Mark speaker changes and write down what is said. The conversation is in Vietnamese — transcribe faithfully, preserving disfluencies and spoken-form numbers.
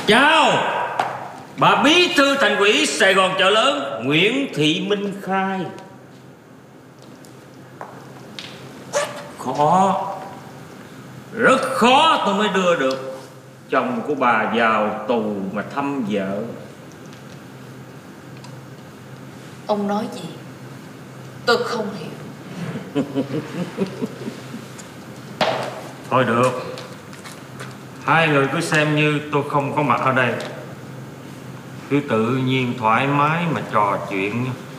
Speaker 1: Chào bà bí thư thành ủy Sài Gòn Chợ Lớn Nguyễn Thị Minh Khai. Khó, rất khó tôi mới đưa được chồng của bà vào tù mà thăm vợ.
Speaker 2: Ông nói gì tôi không hiểu.
Speaker 1: Thôi được, hai người cứ xem như tôi không có mặt ở đây, cứ tự nhiên thoải mái mà trò chuyện.